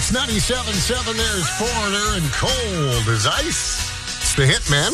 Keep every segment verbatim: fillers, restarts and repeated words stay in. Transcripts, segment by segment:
Max ninety-seven point seven, there's Foreigner and Cold as Ice. It's the hit, man.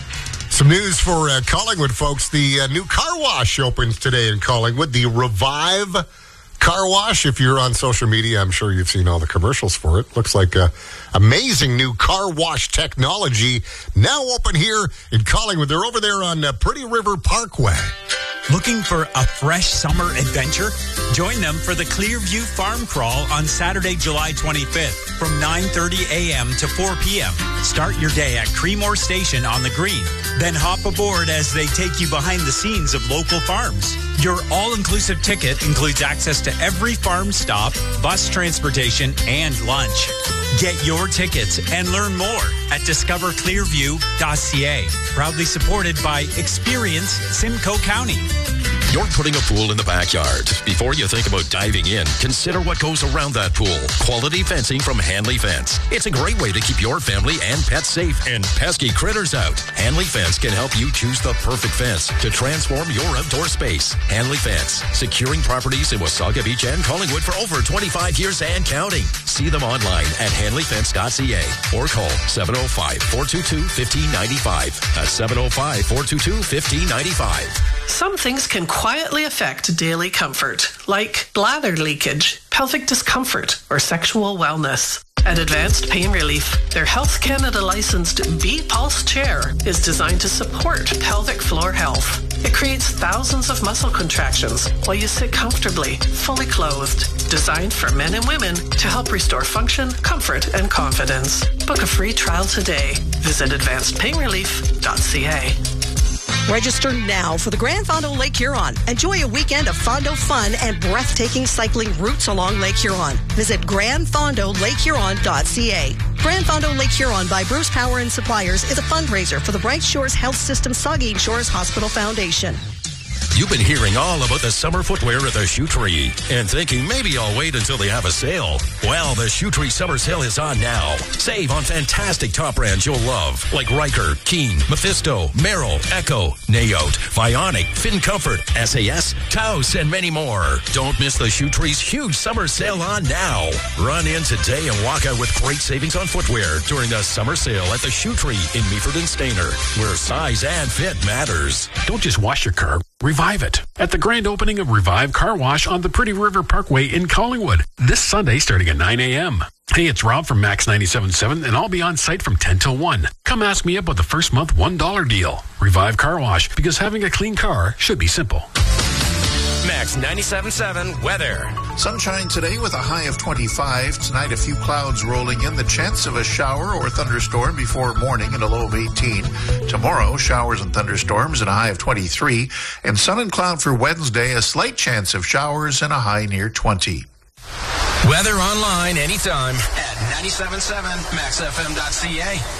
Some news for uh, Collingwood, folks. The uh, new car wash opens today in Collingwood. The Revive Car Wash. If you're on social media, I'm sure you've seen all the commercials for it. Looks like uh, amazing new car wash technology now open here in Collingwood. They're over there on uh, Pretty River Parkway. Looking for a fresh summer adventure? Join them for the Clearview Farm Crawl on Saturday, July twenty-fifth from nine thirty a.m. to four p.m. Start your day at Creemore Station on the Green. Then hop aboard as they take you behind the scenes of local farms. Your all-inclusive ticket includes access to every farm stop, bus transportation, and lunch. Get your tickets and learn more at discover clearview dot c a. Proudly supported by Experience Simcoe County. You're putting a pool in the backyard. Before you think about diving in, consider what goes around that pool. Quality fencing from Hanley Fence. It's a great way to keep your family and pets safe and pesky critters out. Hanley Fence can help you choose the perfect fence to transform your outdoor space. Hanley Fence, securing properties in Wasaga Beach and Collingwood for over twenty-five years and counting. See them online at hanley fence dot c a or call seven oh five, four two two, one five nine five. That's seven oh five, four two two, one five nine five. Some things can quietly affect daily comfort, like bladder leakage, pelvic discomfort, or sexual wellness. At Advanced Pain Relief, their Health Canada licensed B-Pulse chair is designed to support pelvic floor health. It creates thousands of muscle contractions while you sit comfortably, fully clothed. Designed for men and women to help restore function, comfort, and confidence. Book a free trial today. Visit advanced pain relief dot c a. Register now for the Grand Fondo Lake Huron. Enjoy a weekend of Fondo fun and breathtaking cycling routes along Lake Huron. Visit grand fondo lake huron dot c a. Grand Fondo Lake Huron by Bruce Power and Suppliers is a fundraiser for the Bright Shores Health System Saugeen Shores Hospital Foundation. You've been hearing all about the summer footwear at the Shoe Tree and thinking maybe I'll wait until they have a sale. Well, the Shoe Tree summer sale is on now. Save on fantastic top brands you'll love, like Riker, Keen, Mephisto, Merrill, Echo, Nayote, Vionic, Fin Comfort, S A S, Taos, and many more. Don't miss the Shoe Tree's huge summer sale on now. Run in today and walk out with great savings on footwear during the summer sale at the Shoe Tree in Meaford and Stayner, where size and fit matters. Don't just wash your car. Revive it at the grand opening of Revive Car Wash on the Pretty River Parkway in Collingwood this Sunday starting at nine a.m. Hey, it's Rob from Max ninety-seven point seven, and I'll be on site from ten till one. Come ask me about the first month one dollar deal. Revive Car Wash, because having a clean car should be simple. Max ninety-seven point seven weather. Sunshine today with a high of twenty-five. Tonight, a few clouds rolling in. The chance of a shower or thunderstorm before morning and a low of eighteen. Tomorrow, showers and thunderstorms and a high of twenty-three. And sun and cloud for Wednesday, a slight chance of showers and a high near twenty. Weather online anytime at ninety-seven point seven max f m dot c a.